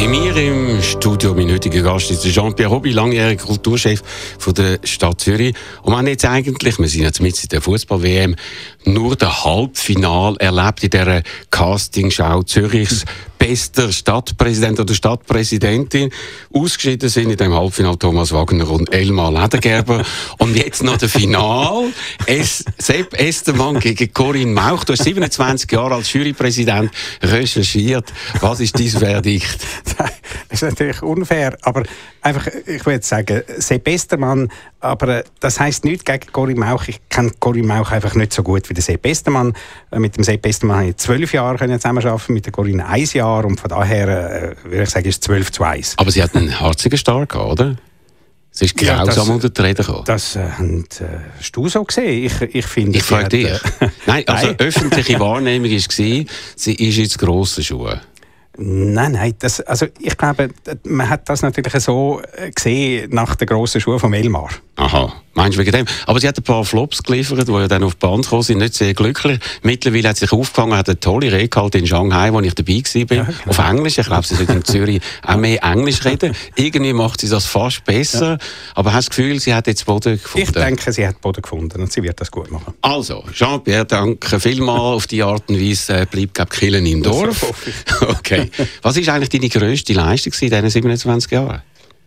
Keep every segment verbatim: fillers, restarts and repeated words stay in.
Bei mir im Studio, mein heutiger Gast ist Jean-Pierre Hobby, langjähriger Kulturchef von der Stadt Zürich. Und wir haben jetzt eigentlich, wir sind jetzt mit in der Fußball-W M, nur das Halbfinale erlebt in dieser Castingshow Zürichs bester Stadtpräsident oder Stadtpräsidentin. Ausgeschieden sind in dem Halbfinale Thomas Wagner und Elmar Ledergerber. Und jetzt noch das Finale. Es, Sepp Estermann gegen Corinne Mauch. Du hast siebenundzwanzig Jahre als Jurypräsident recherchiert. Was ist dein Verdikt? Das ist natürlich unfair, aber einfach, ich würde sagen, Sepp Estermann, aber das heisst nichts gegen Corinne Mauch. Ich kenne Corinne Mauch einfach nicht so gut wie der Sepp Estermann. Mit dem Sepp Estermann habe ich zwölf Jahre zusammenarbeiten, mit der Corinne ein Jahr und von daher äh, würde ich sagen, ist zwölf zu eins. Aber sie hat einen herzigen Start gehabt, oder? Sie ist grausam ja, unter die Räder gekommen. Das äh, hast du so gesehen? Ich, ich, finde, ich frage dich. Äh, Nein, also Nein. öffentliche Wahrnehmung war, sie ist jetzt grosse Schuhe. Nein, nein, das, also ich glaube, man hat das natürlich so gesehen nach der grossen Schuhe von Elmar. Aha, meinst du wegen dem? Aber sie hat ein paar Flops geliefert, die ja dann auf die Band gekommen sind, nicht sehr glücklich. Mittlerweile hat sie sich aufgefangen, hat eine tolle Rede gehalten in Shanghai, wo ich dabei war, ja, genau. Auf Englisch. Ich glaube, sie sollte in Zürich auch mehr Englisch reden. Irgendwie macht sie das fast besser. Ja. Aber hast du das Gefühl, sie hat jetzt Boden gefunden? Ich denke, sie hat Boden gefunden und sie wird das gut machen. Also, Jean-Pierre, danke vielmals. Auf die Art und Weise bleibt, glaube ich, Killen im Dorf. Okay. Was war eigentlich deine grösste Leistung in diesen siebenundzwanzig Jahren?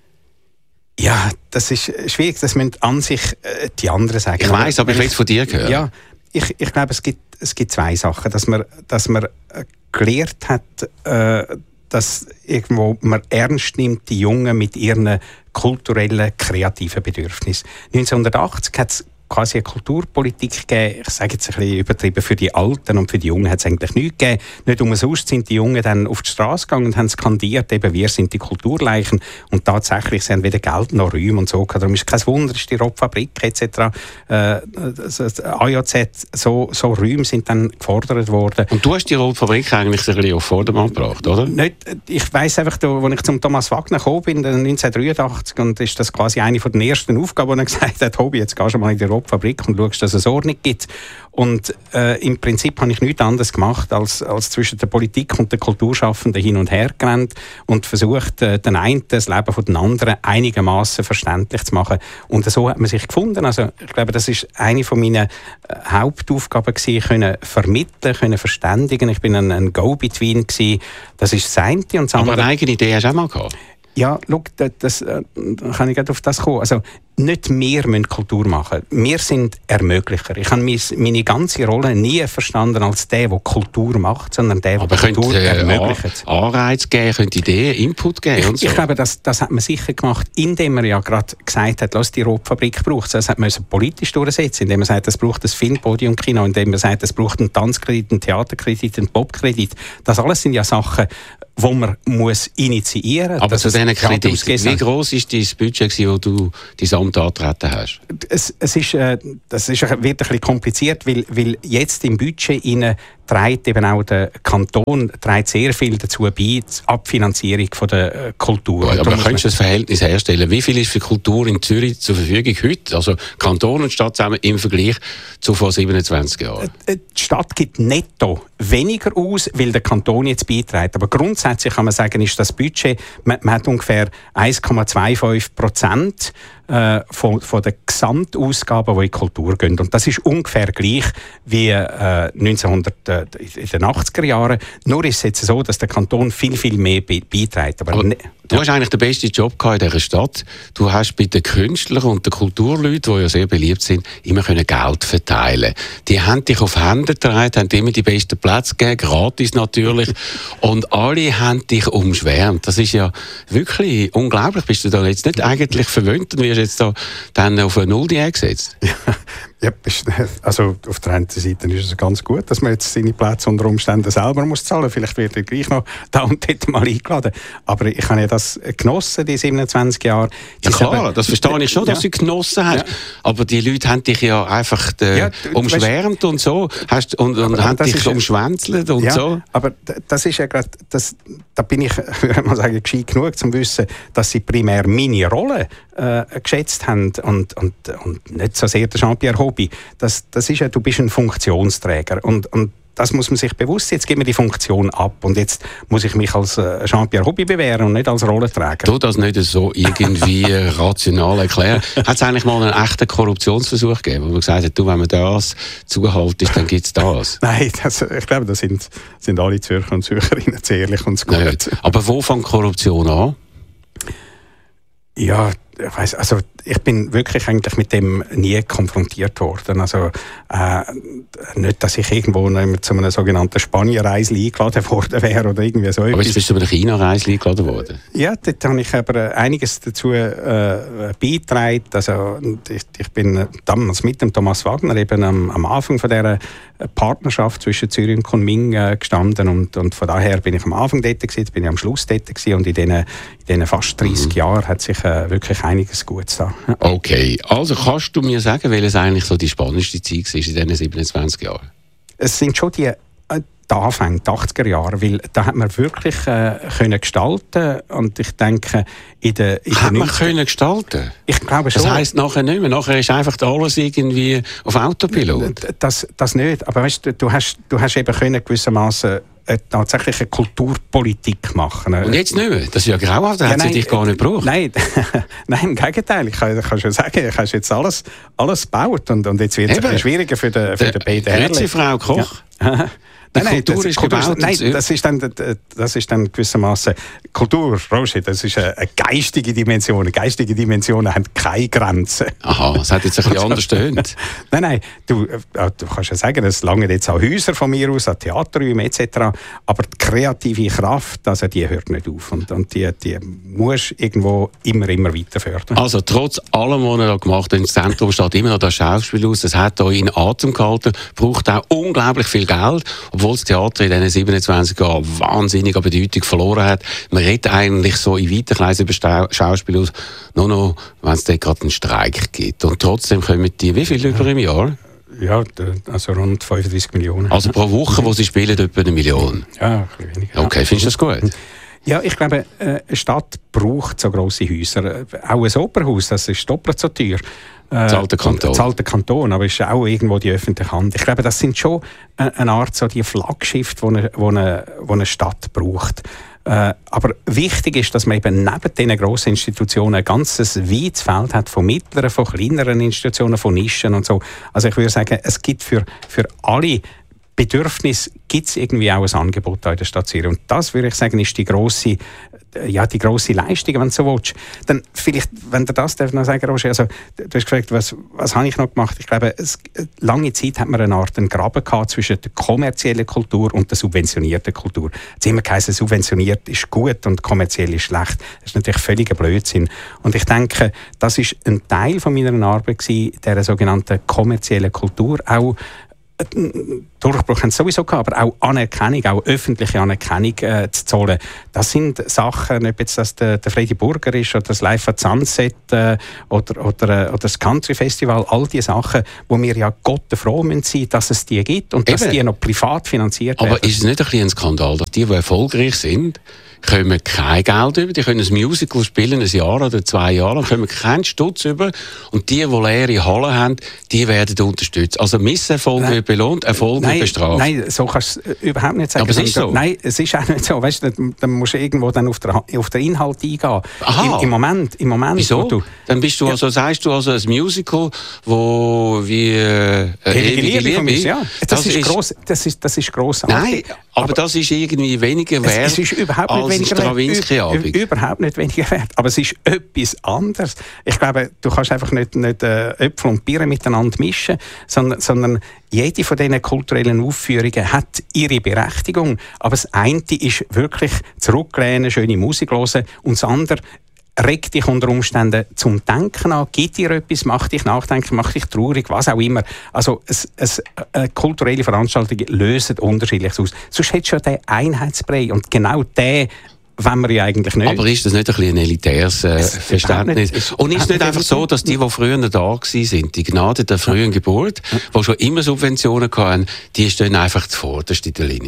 Ja, das ist schwierig, das müssen an sich äh, die anderen sagen. Ich weiss, aber ich will es von dir hören. Ja, ich, ich glaube, es gibt, es gibt zwei Sachen. Dass man, dass man äh, gelernt hat, äh, dass irgendwo man ernst nimmt, die Jungen mit ihren kulturellen, kreativen Bedürfnissen. neunzehnhundertachtzig hat es quasi eine Kulturpolitik gegeben. Ich sage jetzt ein bisschen übertrieben, für die Alten und für die Jungen hat es eigentlich nichts gegeben. Nicht umsonst sind die Jungen dann auf die Straße gegangen und haben skandiert, eben, wir sind die Kulturleichen. Und tatsächlich, sie haben weder Geld noch Räume und so. Darum ist kein Wunder, ist die Rob-Fabrik et cetera. Äh, das A J Z, so, so Räume sind dann gefordert worden. Und du hast die Rob-Fabrik eigentlich ein bisschen auf Vordermann gebracht, oder? Nicht, ich weiss einfach, als ich zum Thomas Wagner gekommen bin, neunzehnhundertdreiundachtzig, und ist das quasi eine der ersten Aufgaben, die er gesagt hat, Hobby, jetzt gehst du mal in die Rob Fabrik und schaust, dass es Ordnung gibt. Und äh, im Prinzip habe ich nichts anderes gemacht, als, als zwischen der Politik und der Kulturschaffenden hin und her gerannt und versucht, äh, den einen das Leben von den anderen einigermaßen verständlich zu machen. Und so hat man sich gefunden. Also ich glaube, das ist eine von meinen äh, Hauptaufgaben gewesen, können vermitteln, können verständigen. Ich bin ein, ein Go-Between gewesen. Das ist das eine. Und das andere. Aber eine eigene Idee hast du auch mal gehabt? Ja, schau, das, das äh, kann ich gerade auf das kommen. Also, nicht wir müssen Kultur machen. Wir sind Ermöglicher. Ich habe meine ganze Rolle nie verstanden als der, der Kultur macht, sondern der, der Kultur äh, ermöglicht. Anreiz geben, könnte Ideen, Input geben ich, und so. Ich glaube, das, das hat man sicher gemacht, indem man ja gerade gesagt hat, lass die Rob-Fabrik braucht. Das hat man politisch durchsetzen, indem man sagt, es braucht ein Filmpodium-Kino, indem man sagt, es braucht einen Tanzkredit, einen Theaterkredit, einen Popkredit. Das alles sind ja Sachen, wo man muss initiieren muss. Aber zu diesen Krediten, wie gross war dein Budget, das du dein Amt angetreten hast? Es, es ist, äh, das ist, wird ein bisschen kompliziert, weil, weil jetzt im Budget innen trägt eben auch der Kanton trägt sehr viel dazu bei, die Abfinanzierung von der äh, Kultur. Ja, aber da könntest du das Verhältnis herstellen. Wie viel ist für Kultur in Zürich zur Verfügung heute? Also Kanton und Stadt zusammen im Vergleich zu vor siebenundzwanzig Jahren? Die Stadt gibt netto weniger aus, weil der Kanton jetzt beiträgt. Aber grundsätzlich kann man sagen, ist das Budget, man, man hat ungefähr eins Komma fünfundzwanzig Prozent äh, von, von den Gesamtausgaben, die in die Kultur gehen. Und das ist ungefähr gleich wie äh, neunzehnhundert, äh, in den achtziger Jahren. Nur ist es jetzt so, dass der Kanton viel, viel mehr be- beiträgt. Aber, Aber ne- du hast eigentlich den besten Job gehabt in dieser Stadt. Du hast bei den Künstlern und den Kulturleuten, die ja sehr beliebt sind, immer können Geld verteilen. Die haben dich auf Hände getragen, haben immer die besten Plätze gegeben, gratis natürlich. Und alle haben dich umschwärmt. Das ist ja wirklich unglaublich. Bist du da jetzt nicht eigentlich verwöhnt und wirst jetzt da dann auf eine Null-Diät gesetzt? Ja, also auf der einen Seite ist es ganz gut, dass man jetzt seine Plätze unter Umständen selber muss zahlen muss. Vielleicht wird er gleich noch da und dort mal eingeladen. Aber ich habe ja das genossen, die siebenundzwanzig Jahre. Ja klar, eben, das verstehe ich schon, dass ja. du genossen hast. Ja. Aber die Leute haben dich ja einfach äh, ja, du, umschwärmt weißt, und so. Hast, und und haben dich ist, umschwänzelt und ja, so. Aber das ist ja gerade, da bin ich, würde mal sagen, gescheit genug, um zu wissen, dass sie primär meine Rolle äh, geschätzt haben und, und, und nicht so sehr der Jean-Pierre Hobby. Das, das ist ja, du bist ein Funktionsträger und, und das muss man sich bewusst sein. Jetzt geben wir die Funktion ab und jetzt muss ich mich als äh, Jean-Pierre Hobby bewähren und nicht als Rollenträger. Du das nicht so irgendwie rational erklären. Hat es eigentlich mal einen echten Korruptionsversuch gegeben, wo man gesagt hat, du, wenn man das zuhaltet, dann gibt es das? Nein, das, ich glaube, da sind, sind alle Zürcher und Zürcherinnen zu ehrlich und zu gut. Nicht. Aber wo fängt Korruption an? Ja, ich weiss, also ich bin wirklich eigentlich mit dem nie konfrontiert worden. Also äh, nicht, dass ich irgendwo zu einer sogenannten Spanienreise eingeladen worden wäre oder irgendwie so. Aber jetzt bist du bei einer China-Reise eingeladen worden? Ja, dort habe ich aber einiges dazu äh, beigetragen. Also ich, ich bin damals mit dem Thomas Wagner eben am, am Anfang von dieser Partnerschaft zwischen Zürich und Kunming äh, gestanden und, und von daher bin ich am Anfang dort gewesen, bin ich am Schluss dort gewesen und in diesen, in diesen fast dreissig mhm. Jahren hat sich äh, wirklich einiges Gutes getan. Ja. Okay, also kannst du mir sagen, welches eigentlich so die spannendste Zeit war in diesen siebenundzwanzig Jahren? Es sind schon die, äh, die Anfänge, die achtziger Jahre, weil da hat man wirklich äh, können gestalten und ich denke, in der, in hat man können gestalten? Ich glaube schon. Das heisst nachher nicht mehr, nachher ist einfach alles irgendwie auf Autopilot? Das, das nicht, aber weißt du, du hast, du hast eben können gewissermaßen tatsächlich eine Kulturpolitik machen. Und jetzt nicht mehr? Das ist ja grauhaft, da ja, hat sie dich gar nicht gebraucht. Nein, nein, im Gegenteil. Ich kann, ich kann schon sagen, ich habe jetzt alles, alles gebaut und, und jetzt wird es ein bisschen schwieriger für den, für den Peter Herrle. Grüezi, Frau Koch. Ja. Die nein, Kultur nein, ist gebaut. Nein, das ist dann, das ist dann gewissermaßen Kultur, Roger, das ist eine, eine geistige Dimension. Geistige Dimensionen haben keine Grenzen. Aha, das hat jetzt ein bisschen anders tönt. Nein, nein, du, du kannst ja sagen, es langen jetzt auch Häuser von mir aus, an Theaterräume et cetera. Aber die kreative Kraft, also die hört nicht auf. Und, und die, die musst irgendwo immer, immer weiter fördern. Also trotz allem, was er da gemacht hat, im Zentrum steht immer noch das Schauspielhaus. Das hat euch in Atem gehalten, braucht auch unglaublich viel Geld. Obwohl das Theater in diesen siebenundzwanzig Jahren wahnsinnig an Bedeutung verloren hat. Man redet eigentlich so in weiten Kreisen über Schauspielhaus, nur noch, wenn es dort gerade einen Streik gibt. Und trotzdem kommen die, wie viel über im Jahr? Ja, also rund fünfunddreißig Millionen. Also pro Woche, wo sie spielen, etwa eine Million? Ja, ein bisschen weniger. Okay, findest du das gut? Ja, ich glaube, eine Stadt braucht so grosse Häuser. Auch ein Opernhaus, das ist doppelt so teuer. Das alte Kanton. Das alte Kanton, aber es ist auch irgendwo die öffentliche Hand. Ich glaube, das sind schon eine Art so die Flaggschiff, die eine, die eine, die eine Stadt braucht. Äh, aber wichtig ist, dass man eben neben diesen grossen Institutionen ein ganzes weites Feld hat von mittleren, von kleineren Institutionen, von Nischen und so. Also ich würde sagen, es gibt für, für alle Bedürfnisse gibt es irgendwie auch ein Angebot in der Stadt Zürich. Und das, würde ich sagen, ist die grosse, ja, die grosse Leistung, wenn du so willst. Dann vielleicht, wenn du das darf noch sagen, Roger, also, du hast gefragt, was, was habe ich noch gemacht? Ich glaube, es, lange Zeit hat man eine Art einen Graben gehabt zwischen der kommerziellen Kultur und der subventionierten Kultur. Es hat immer geheißen, subventioniert ist gut und kommerziell ist schlecht. Das ist natürlich völliger Blödsinn. Und ich denke, das ist ein Teil von meiner Arbeit gewesen, dieser sogenannten kommerziellen Kultur, auch Durchbruch haben sie sowieso gehabt, aber auch Anerkennung, auch öffentliche Anerkennung äh, zu zahlen. Das sind Sachen, ob jetzt das der, der Freddy Burger ist oder das Live at Sunset äh, oder, oder, äh, oder das Country Festival, all diese Sachen, wo wir ja Gott froh sein müssen, dass es die gibt und dass Eben. die noch privat finanziert werden. Aber ist es nicht ein bisschen ein Skandal, dass die, die erfolgreich sind, kommen kein Geld über, die können ein Musical spielen, ein Jahr oder zwei Jahre, und kommen keinen Stutz über. Und die, die leere Hallen haben, die werden unterstützt. Also Misserfolg wird belohnt, Erfolg wird bestraft. Nein, so kannst du es überhaupt nicht sagen. Aber es ist so. Nein, es ist auch nicht so. Weißt du, dann musst du irgendwo dann auf, der, auf den Inhalt eingehen. Aha. Im, Im Moment, im Moment. Wieso? Du, dann bist du ja. also, sagst du also ein Musical, wo wie äh, ewige Liebe, Liebe. Von mir, ja. Das, das, ist gross, das, ist, das ist grossartig. Nein, aber, aber das ist irgendwie weniger wert es, es ist überhaupt als nicht weniger Stravinsky. Überhaupt nicht weniger wert. Aber es ist etwas anderes. Ich glaube, du kannst einfach nicht, nicht äh, Äpfel und Birnen miteinander mischen, sondern, sondern jede von diesen kulturellen Aufführungen hat ihre Berechtigung. Aber das eine ist wirklich zurücklehnen, schöne Musik hören, und das andere regt dich unter Umständen zum Denken an, gibt dir etwas, macht dich nachdenken, macht dich traurig, was auch immer. Also es, es, äh, kulturelle Veranstaltungen lösen unterschiedliches aus. Sonst hättest du ja den Einheitsbrei, und genau den wollen wir ja eigentlich nicht. Aber ist das nicht ein bisschen ein elitäres äh, Verständnis? Nicht, und ist es nicht einfach so, dass die, die früher da waren, die Gnade der frühen Geburt, die schon immer Subventionen hatten, die stehen einfach zuvorderst in der Linie?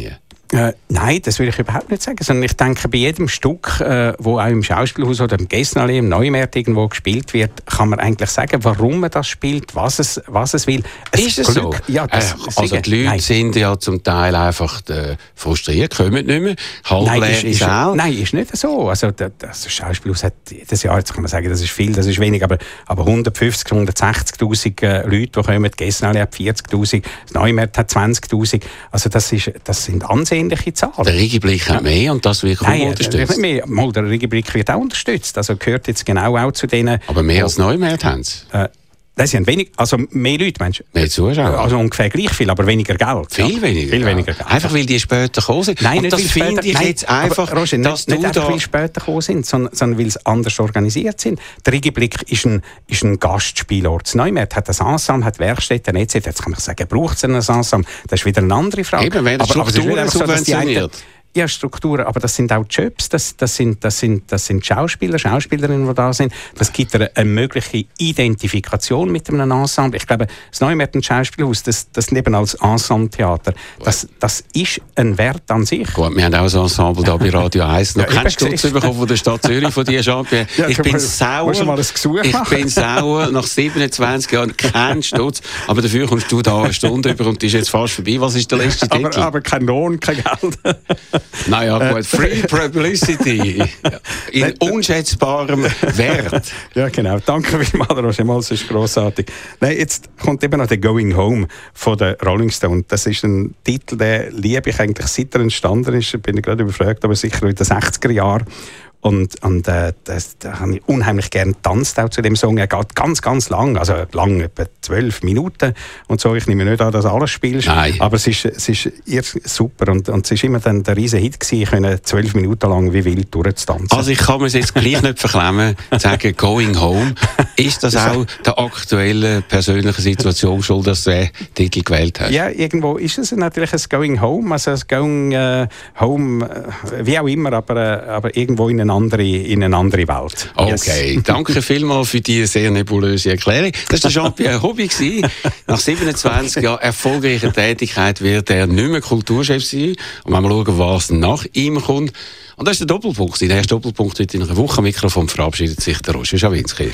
Äh, nein, das will ich überhaupt nicht sagen. Sondern ich denke, bei jedem Stück, äh, wo auch im Schauspielhaus oder im Gessnerli, im Neumarkt irgendwo gespielt wird, kann man eigentlich sagen, warum man das spielt, was es, was es will. Es ist es Glück, so? Ja, das äh, also die Leute nein. sind ja zum Teil einfach äh, frustriert, kommen nicht mehr, halb leer ist auch. Nein, ist nicht so. Also das, das Schauspielhaus hat jedes Jahr, jetzt kann man sagen, das ist viel, das ist wenig, aber, aber hundertfünfzig, hundertsechzigtausend äh, Leute, die kommen, die Gessnerli hat vierzigtausend, das Neumarkt hat zwanzigtausend. Also das, ist, das sind ansehnliche Zahlen. Der Regiblick hat ja. mehr und das wird kaum unterstützt. Mehr. Mal, der Regiblick wird auch unterstützt. Also gehört jetzt genau auch zu denen. Aber mehr als Neumarkt haben sie. Äh, das sind wenig, also mehr Leute, meinst du? Mehr Zuschauer. Also ungefähr gleich viel, aber weniger Geld. Viel ja. weniger. Viel weniger Geld. Einfach weil die später gekommen sind. Nein, und nicht das weil finde später, ich nein, jetzt einfach, aber, Roger, dass nicht, du nicht da... einfach weil später gekommen sind, sondern, sondern weil sie anders organisiert sind. Der Regiblick ist ein, ist ein Gastspielort. Das Neumarkt hat ein Ensemble, hat Werkstätten et cetera. Jetzt kann man sagen, braucht es ein Ensemble? Das ist wieder eine andere Frage. Eben, wenn aber, aber es ist nicht so, subventioniert. Ja, Strukturen, aber das sind auch Jobs, das, das, sind, das, sind, das sind Schauspieler, Schauspielerinnen, die da sind. Das gibt eine, eine mögliche Identifikation mit einem Ensemble. Ich glaube, das Neumarkt Schauspielhaus, das, das neben als Ensemble-Theater, das, das ist ein Wert an sich. Gut, wir haben auch ein Ensemble da bei Radio eins. Noch ja, keinen Stutz bekommen von der Stadt Zürich, von dir, Jean-Pierre. Ja, ich bin mal, sauer. Mal ich bin sauer, nach siebenundzwanzig Jahren kein Stutz. Aber dafür kommst du da eine Stunde über und die ist jetzt fast vorbei. Was ist der letzte Titel? Aber, aber kein Lohn, kein Geld. Naja, gut. Free Publicity. In unschätzbarem Wert. Ja, genau. Danke vielmals, Roger. Das ist grossartig. Nein, jetzt kommt eben noch der Going Home von den Rolling Stones. Das ist ein Titel, den liebe ich eigentlich, seit er entstanden ist. Bin ich gerade überfragt, aber sicher in den sechziger Jahren. Und, und äh, das, da habe ich unheimlich gerne getanzt auch zu dem Song. Er geht ganz, ganz lang, also lang, etwa zwölf Minuten und so. Ich nehme nicht an, dass alles spielst. Nein. Aber es ist, es ist super und, und es war immer dann der riesen Hit gewesen, ich konnte zwölf Minuten lang wie wild durchtanzen. Also ich kann mir es jetzt gleich nicht verklemmen, sagen Going Home. Ist das auch der aktuellen persönlichen Situation schuld, dass du den Titel gewählt hast? Ja, irgendwo ist es natürlich ein Going Home, also ein Going äh, Home, äh, wie auch immer, aber, äh, aber irgendwo in eine andere, in eine andere Welt. Okay, yes. Danke vielmals für diese sehr nebulöse Erklärung. Das war Jean-Pierre Hobby. Nach siebenundzwanzig Jahren erfolgreicher Tätigkeit wird er nicht mehr Kulturchef sein. Und wenn wir schauen, was nach ihm kommt. Und das ist der Doppelpunkt. Der erste Doppelpunkt heute in einer Woche. Am Mikrofon verabschiedet sich der Roger Schawinski.